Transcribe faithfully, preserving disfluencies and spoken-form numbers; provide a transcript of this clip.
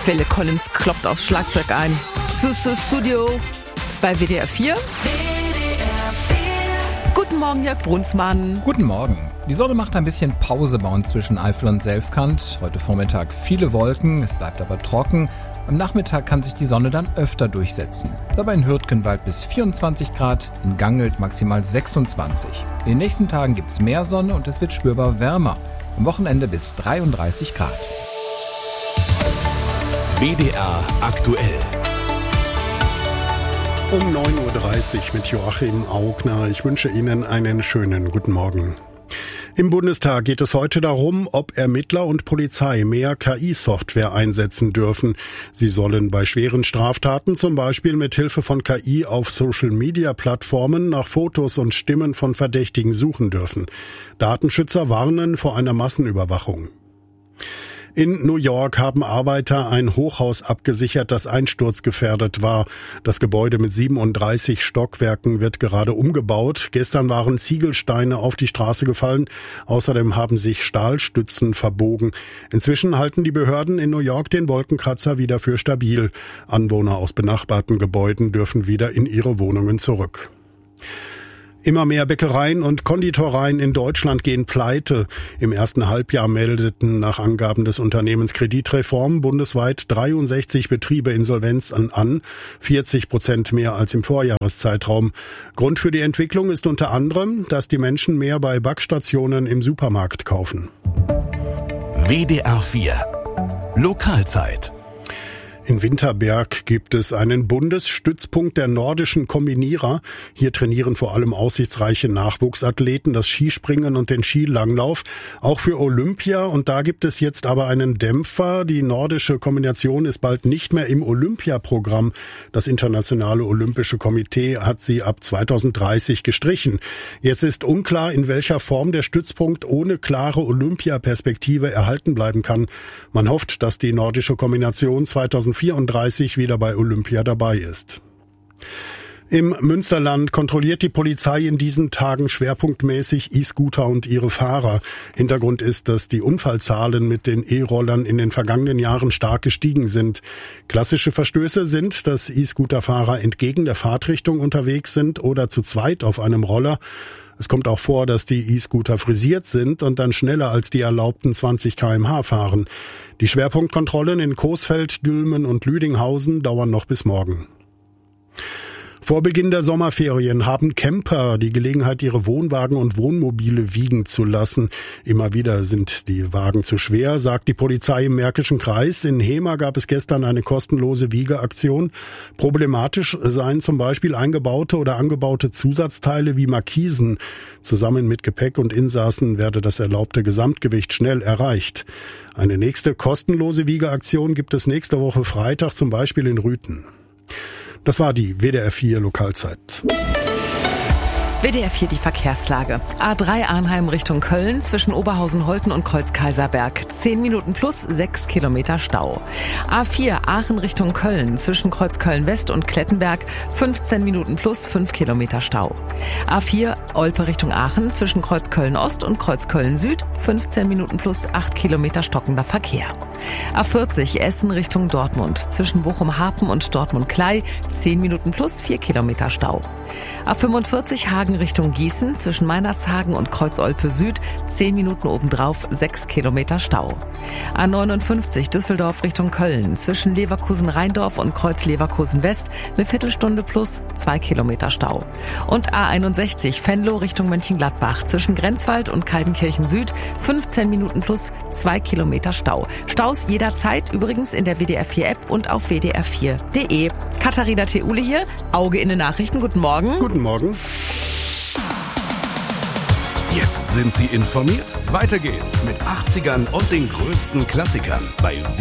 Phil Collins kloppt aufs Schlagzeug ein. Susu Studio bei W D R vier. Guten Morgen, Jörg Brunsmann. Guten Morgen. Die Sonne macht ein bisschen Pause bei uns zwischen Eifel und Selfkant. Heute Vormittag viele Wolken, es bleibt aber trocken. Am Nachmittag kann sich die Sonne dann öfter durchsetzen. Dabei in Hürtgenwald bis vierundzwanzig Grad, in Gangelt maximal sechsundzwanzig. In den nächsten Tagen gibt's mehr Sonne und es wird spürbar wärmer. Am Wochenende bis dreiunddreißig Grad. W D R aktuell. Um neun Uhr dreißig mit Joachim Augner. Ich wünsche Ihnen einen schönen guten Morgen. Im Bundestag geht es heute darum, ob Ermittler und Polizei mehr K I-Software einsetzen dürfen. Sie sollen bei schweren Straftaten zum Beispiel mit Hilfe von K I auf Social-Media-Plattformen nach Fotos und Stimmen von Verdächtigen suchen dürfen. Datenschützer warnen vor einer Massenüberwachung. In New York haben Arbeiter ein Hochhaus abgesichert, das einsturzgefährdet war. Das Gebäude mit siebenunddreißig Stockwerken wird gerade umgebaut. Gestern waren Ziegelsteine auf die Straße gefallen. Außerdem haben sich Stahlstützen verbogen. Inzwischen halten die Behörden in New York den Wolkenkratzer wieder für stabil. Anwohner aus benachbarten Gebäuden dürfen wieder in ihre Wohnungen zurück. Immer mehr Bäckereien und Konditoreien in Deutschland gehen pleite. Im ersten Halbjahr meldeten nach Angaben des Unternehmens Kreditreform bundesweit dreiundsechzig Betriebe Insolvenz an, vierzig Prozent mehr als im Vorjahreszeitraum. Grund für die Entwicklung ist unter anderem, dass die Menschen mehr bei Backstationen im Supermarkt kaufen. W D R vier Lokalzeit. In Winterberg gibt es einen Bundesstützpunkt der nordischen Kombinierer. Hier trainieren vor allem aussichtsreiche Nachwuchsathleten das Skispringen und den Skilanglauf. Auch für Olympia. Und da gibt es jetzt aber einen Dämpfer. Die nordische Kombination ist bald nicht mehr im Olympiaprogramm. Das Internationale Olympische Komitee hat sie ab zweitausenddreißig gestrichen. Jetzt ist unklar, in welcher Form der Stützpunkt ohne klare Olympiaperspektive erhalten bleiben kann. Man hofft, dass die nordische Kombination zweitausendvierunddreißig wieder bei Olympia dabei ist. Im Münsterland kontrolliert die Polizei in diesen Tagen schwerpunktmäßig E-Scooter und ihre Fahrer. Hintergrund ist, dass die Unfallzahlen mit den E-Rollern in den vergangenen Jahren stark gestiegen sind. Klassische Verstöße sind, dass E-Scooter-Fahrer entgegen der Fahrtrichtung unterwegs sind oder zu zweit auf einem Roller. Es kommt auch vor, dass die E-Scooter frisiert sind und dann schneller als die erlaubten zwanzig Kilometer pro Stunde fahren. Die Schwerpunktkontrollen in Coesfeld, Dülmen und Lüdinghausen dauern noch bis morgen. Vor Beginn der Sommerferien haben Camper die Gelegenheit, ihre Wohnwagen und Wohnmobile wiegen zu lassen. Immer wieder sind die Wagen zu schwer, sagt die Polizei im Märkischen Kreis. In Hemer gab es gestern eine kostenlose Wiegeaktion. Problematisch seien zum Beispiel eingebaute oder angebaute Zusatzteile wie Markisen. Zusammen mit Gepäck und Insassen werde das erlaubte Gesamtgewicht schnell erreicht. Eine nächste kostenlose Wiegeaktion gibt es nächste Woche Freitag, zum Beispiel in Rüthen. Das war die W D R vier Lokalzeit. W D R vier die Verkehrslage. A drei Arnheim Richtung Köln zwischen Oberhausen-Holten und Kreuz-Kaiserberg. zehn Minuten plus sechs Kilometer Stau. A vier Aachen Richtung Köln zwischen Kreuzköln-West und Klettenberg. fünfzehn Minuten plus fünf Kilometer Stau. A vier Olpe Richtung Aachen zwischen Kreuzköln-Ost und Kreuzköln-Süd. fünfzehn Minuten plus acht Kilometer stockender Verkehr. A vierzig Essen Richtung Dortmund zwischen Bochum-Harpen und Dortmund-Klei. zehn Minuten plus vier Kilometer Stau. A fünfundvierzig Hagen Richtung Gießen zwischen Meinerzhagen und Kreuz-Olpe Süd, zehn Minuten obendrauf, sechs Kilometer Stau. A neunundfünfzig Düsseldorf Richtung Köln zwischen Leverkusen-Rheindorf und Kreuz-Leverkusen-West, eine Viertelstunde plus zwei Kilometer Stau. Und A einundsechzig Venlo Richtung Mönchengladbach zwischen Grenzwald und Kaldenkirchen Süd, fünfzehn Minuten plus zwei Kilometer Stau. Staus jederzeit übrigens in der W D R vier App und auf w d r vier punkt de. Katharina Theule hier, Auge in den Nachrichten, guten Morgen. Guten Morgen. Jetzt sind Sie informiert. Weiter geht's mit achtzigern und den größten Klassikern bei W